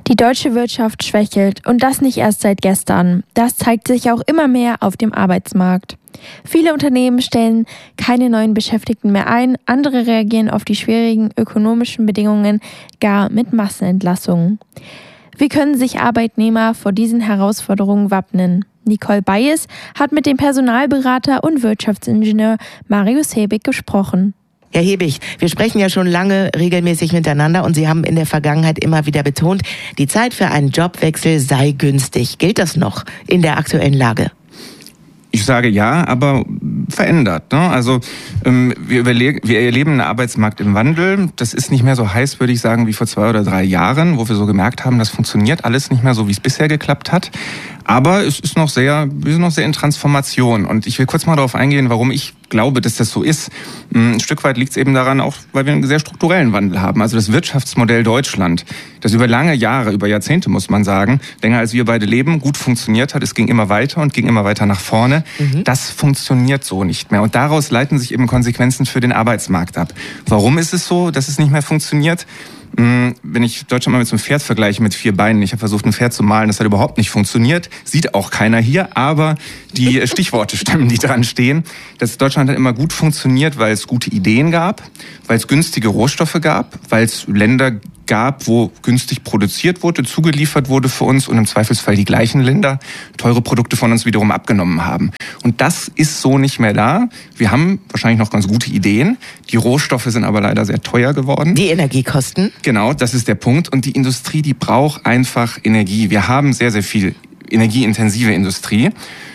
Die deutsche Wirtschaft schwächelt und das nicht erst seit gestern. Das zeigt sich auch immer mehr auf dem Arbeitsmarkt. Viele Unternehmen stellen keine neuen Beschäftigten mehr ein, andere reagieren auf die schwierigen ökonomischen Bedingungen gar mit Massenentlassungen. Wie können sich Arbeitnehmer vor diesen Herausforderungen wappnen? Nicole Bayes hat mit dem Personalberater und Wirtschaftsingenieur Marius Hebig gesprochen. Herr Hebig, wir sprechen ja schon lange regelmäßig miteinander und Sie haben in der Vergangenheit immer wieder betont, die Zeit für einen Jobwechsel sei günstig. Gilt das noch in der aktuellen Lage? Ich sage ja, aber verändert. Ne? Also wir erleben einen Arbeitsmarkt im Wandel. Das ist nicht mehr so heiß, würde ich sagen, wie vor 2 oder 3 Jahren, wo wir so gemerkt haben, das funktioniert alles nicht mehr so, wie es bisher geklappt hat. Aber wir sind noch sehr in Transformation. Und ich will kurz mal darauf eingehen, warum ich glaube, dass das so ist. Ein Stück weit liegt es eben daran, auch weil wir einen sehr strukturellen Wandel haben. Also das Wirtschaftsmodell Deutschland, das über lange Jahre, über Jahrzehnte muss man sagen, länger als wir beide leben, gut funktioniert hat. Es ging immer weiter und ging immer weiter nach vorne. Das funktioniert so nicht mehr. Und daraus leiten sich eben Konsequenzen für den Arbeitsmarkt ab. Warum ist es so, dass es nicht mehr funktioniert? Wenn ich Deutschland mal mit so einem Pferd vergleiche mit 4 Beinen, ich habe versucht, ein Pferd zu malen, das hat überhaupt nicht funktioniert, sieht auch keiner hier, aber die Stichworte stimmen, die dran stehen. Das Deutschland hat immer gut funktioniert, weil es gute Ideen gab, weil es günstige Rohstoffe gab, weil es Länder gab, wo günstig produziert wurde, zugeliefert wurde für uns und im Zweifelsfall die gleichen Länder teure Produkte von uns wiederum abgenommen haben. Und das ist so nicht mehr da. Wir haben wahrscheinlich noch ganz gute Ideen. Die Rohstoffe sind aber leider sehr teuer geworden. Die Energiekosten? Genau, das ist der Punkt. Und die Industrie, die braucht einfach Energie. Wir haben sehr, sehr viel energieintensive Industrie.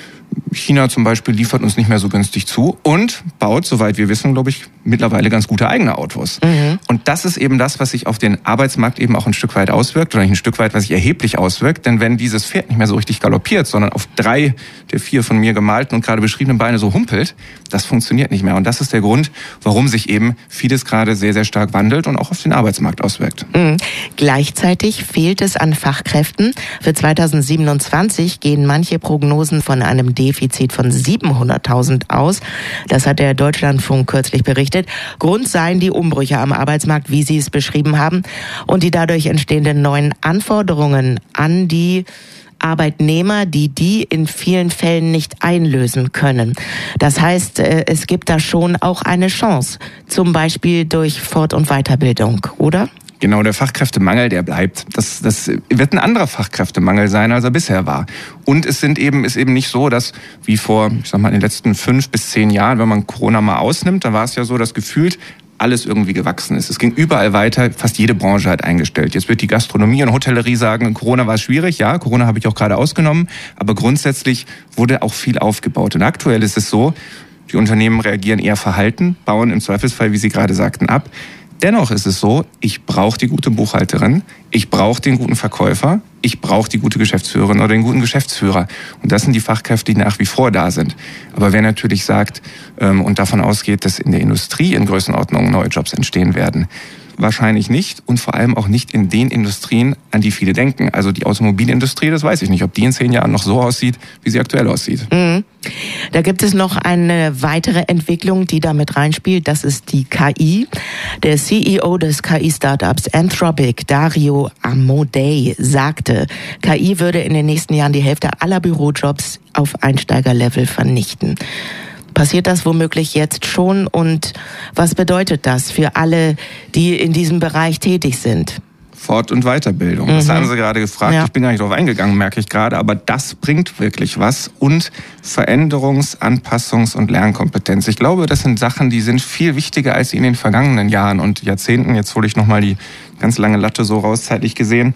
China zum Beispiel liefert uns nicht mehr so günstig zu und baut, soweit wir wissen, glaube ich, mittlerweile ganz gute eigene Autos. Und das ist eben das, was sich auf den Arbeitsmarkt eben auch ein Stück weit auswirkt, oder nicht ein Stück weit, was sich erheblich auswirkt. Denn wenn dieses Pferd nicht mehr so richtig galoppiert, sondern auf 3 der 4 von mir gemalten und gerade beschriebenen Beine so humpelt, das funktioniert nicht mehr. Und das ist der Grund, warum sich eben vieles gerade sehr, sehr stark wandelt und auch auf den Arbeitsmarkt auswirkt. Gleichzeitig fehlt es an Fachkräften. Für 2027 gehen manche Prognosen von einem Defizit von 700.000 aus. Das hat der Deutschlandfunk kürzlich berichtet. Grund seien die Umbrüche am Arbeitsmarkt, wie Sie es beschrieben haben, und die dadurch entstehenden neuen Anforderungen an die Arbeitnehmer, die in vielen Fällen nicht einlösen können. Das heißt, es gibt da schon auch eine Chance, zum Beispiel durch Fort- und Weiterbildung, oder? Genau, der Fachkräftemangel, der bleibt. Das wird ein anderer Fachkräftemangel sein, als er bisher war. Und es ist eben nicht so, dass wie vor, ich sag mal, in den letzten 5 bis 10 Jahren, wenn man Corona mal ausnimmt, da war es ja so, dass gefühlt alles irgendwie gewachsen ist. Es ging überall weiter, fast jede Branche hat eingestellt. Jetzt wird die Gastronomie und Hotellerie sagen, in Corona war es schwierig. Ja, Corona habe ich auch gerade ausgenommen. Aber grundsätzlich wurde auch viel aufgebaut. Und aktuell ist es so, die Unternehmen reagieren eher verhalten, bauen im Zweifelsfall, wie Sie gerade sagten, ab. Dennoch ist es so, ich brauche die gute Buchhalterin, ich brauche den guten Verkäufer, ich brauche die gute Geschäftsführerin oder den guten Geschäftsführer. Und das sind die Fachkräfte, die nach wie vor da sind. Aber wer natürlich sagt und davon ausgeht, dass in der Industrie in Größenordnung neue Jobs entstehen werden, wahrscheinlich nicht und vor allem auch nicht in den Industrien, an die viele denken. Also die Automobilindustrie, das weiß ich nicht, ob die in 10 Jahren noch so aussieht, wie sie aktuell aussieht. Da gibt es noch eine weitere Entwicklung, die da mit reinspielt. Das ist die KI. Der CEO des KI-Startups Anthropic, Dario Amodei, sagte, KI würde in den nächsten Jahren die Hälfte aller Bürojobs auf Einsteigerlevel vernichten. Passiert das womöglich jetzt schon und was bedeutet das für alle, die in diesem Bereich tätig sind? Fort- und Weiterbildung. Das haben Sie gerade gefragt. Ja. Ich bin gar nicht darauf eingegangen, merke ich gerade. Aber das bringt wirklich was. Und Veränderungs-, Anpassungs- und Lernkompetenz. Ich glaube, das sind Sachen, die sind viel wichtiger als in den vergangenen Jahren und Jahrzehnten. Jetzt hole ich nochmal die ganz lange Latte so raus, zeitlich gesehen.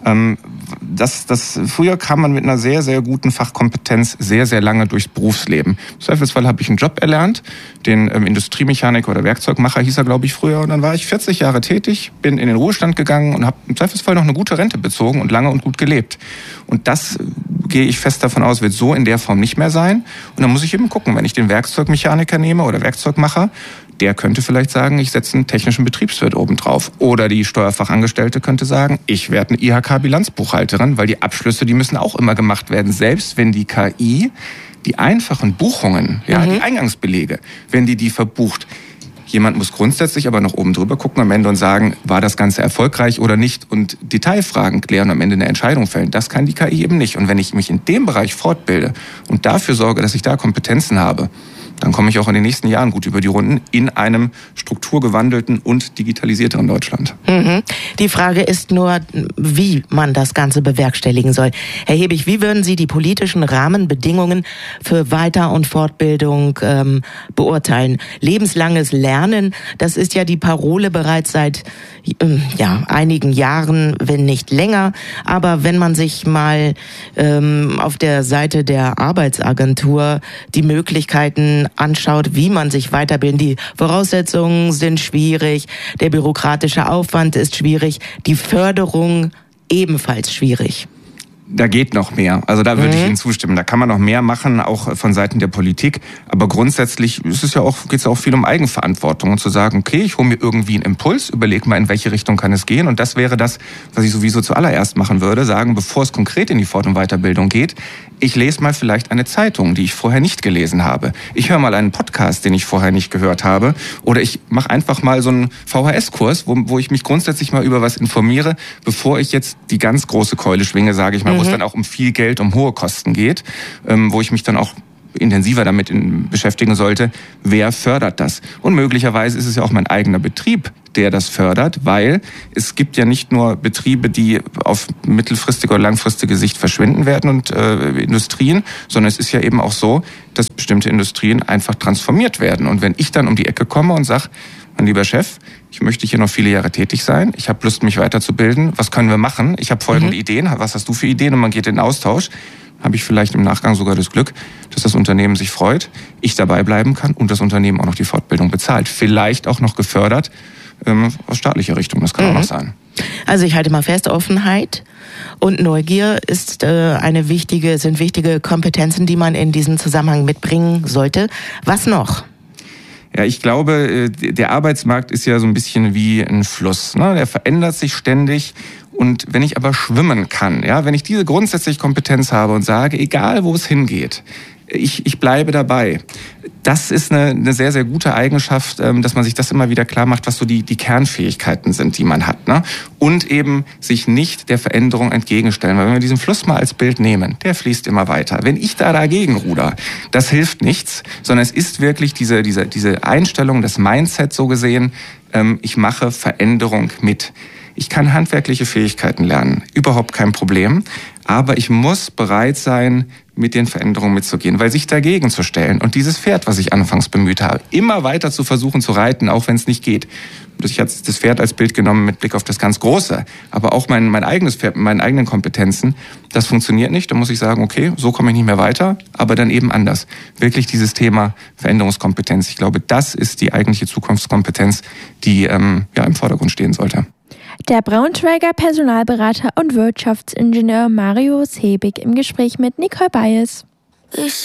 Früher kam man mit einer sehr, sehr guten Fachkompetenz sehr, sehr lange durchs Berufsleben. Im Zweifelsfall habe ich einen Job erlernt, den Industriemechaniker oder Werkzeugmacher hieß er, glaube ich, früher. Und dann war ich 40 Jahre tätig, bin in den Ruhestand gegangen und habe im Zweifelsfall noch eine gute Rente bezogen und lange und gut gelebt. Und das, gehe ich fest davon aus, wird so in der Form nicht mehr sein. Und dann muss ich eben gucken, wenn ich den Werkzeugmechaniker nehme oder Werkzeugmacher, der könnte vielleicht sagen, ich setze einen technischen Betriebswirt oben drauf. Oder die Steuerfachangestellte könnte sagen, ich werde eine IHK-Bilanzbuchhalterin, weil die Abschlüsse, die müssen auch immer gemacht werden. Selbst wenn die KI die einfachen Buchungen, die Eingangsbelege, wenn die verbucht, Jemand muss grundsätzlich aber noch oben drüber gucken am Ende und sagen, war das Ganze erfolgreich oder nicht und Detailfragen klären und am Ende eine Entscheidung fällen. Das kann die KI eben nicht. Und wenn ich mich in dem Bereich fortbilde und dafür sorge, dass ich da Kompetenzen habe, dann komme ich auch in den nächsten Jahren gut über die Runden in einem strukturgewandelten und digitalisierteren Deutschland. Die Frage ist nur, wie man das Ganze bewerkstelligen soll. Herr Hebig, wie würden Sie die politischen Rahmenbedingungen für Weiter- und Fortbildung beurteilen? Lebenslanges Lernen, das ist ja die Parole bereits seit einigen Jahren, wenn nicht länger. Aber wenn man sich mal auf der Seite der Arbeitsagentur die Möglichkeiten anschaut, wie man sich weiterbilden, die Voraussetzungen sind schwierig, der bürokratische Aufwand ist schwierig, die Förderung ebenfalls schwierig. Da geht noch mehr. Also da würde ich Ihnen zustimmen. Da kann man noch mehr machen, auch von Seiten der Politik. Aber grundsätzlich geht es ja auch viel um Eigenverantwortung und zu sagen, okay, ich hole mir irgendwie einen Impuls, überlege mal, in welche Richtung kann es gehen. Und das wäre das, was ich sowieso zuallererst machen würde, sagen, bevor es konkret in die Fort- und Weiterbildung geht, ich lese mal vielleicht eine Zeitung, die ich vorher nicht gelesen habe. Ich höre mal einen Podcast, den ich vorher nicht gehört habe. Oder ich mache einfach mal so einen VHS-Kurs, wo ich mich grundsätzlich mal über was informiere, bevor ich jetzt die ganz große Keule schwinge, sage ich mal, wo es dann auch um viel Geld, um hohe Kosten geht, wo ich mich dann auch intensiver damit beschäftigen sollte, wer fördert das? Und möglicherweise ist es ja auch mein eigener Betrieb, der das fördert, weil es gibt ja nicht nur Betriebe, die auf mittelfristige oder langfristige Sicht verschwinden werden und Industrien, sondern es ist ja eben auch so, dass bestimmte Industrien einfach transformiert werden. Und wenn ich dann um die Ecke komme und sage, mein lieber Chef, ich möchte hier noch viele Jahre tätig sein, ich habe Lust, mich weiterzubilden, was können wir machen? Ich habe folgende Ideen, was hast du für Ideen? Und man geht in den Austausch. Habe ich vielleicht im Nachgang sogar das Glück, dass das Unternehmen sich freut, ich dabei bleiben kann und das Unternehmen auch noch die Fortbildung bezahlt. Vielleicht auch noch gefördert aus staatlicher Richtung, das kann auch noch sein. Also ich halte mal fest, Offenheit und Neugier sind wichtige Kompetenzen, die man in diesem Zusammenhang mitbringen sollte. Was noch? Ja, ich glaube, der Arbeitsmarkt ist ja so ein bisschen wie ein Fluss, ne? Der verändert sich ständig. Und wenn ich aber schwimmen kann, ja, wenn ich diese grundsätzliche Kompetenz habe und sage, egal wo es hingeht, ich bleibe dabei. Das ist eine sehr, sehr gute Eigenschaft, dass man sich das immer wieder klar macht, was so die Kernfähigkeiten sind, die man hat, ne? Und eben sich nicht der Veränderung entgegenstellen. Weil wenn wir diesen Fluss mal als Bild nehmen, der fließt immer weiter. Wenn ich da dagegen ruder, das hilft nichts, sondern es ist wirklich diese Einstellung, das Mindset so gesehen, ich mache Veränderung mit. Ich kann handwerkliche Fähigkeiten lernen, überhaupt kein Problem. Aber ich muss bereit sein, mit den Veränderungen mitzugehen, weil sich dagegen zu stellen und dieses Pferd, was ich anfangs bemüht habe, immer weiter zu versuchen zu reiten, auch wenn es nicht geht. Ich habe das Pferd als Bild genommen mit Blick auf das ganz Große, aber auch mein eigenes Pferd mit meinen eigenen Kompetenzen, das funktioniert nicht. Da muss ich sagen, okay, so komme ich nicht mehr weiter, aber dann eben anders. Wirklich dieses Thema Veränderungskompetenz. Ich glaube, das ist die eigentliche Zukunftskompetenz, die im Vordergrund stehen sollte. Der Braunschweiger Personalberater und Wirtschaftsingenieur Marius Hebig im Gespräch mit Nicole Bayes.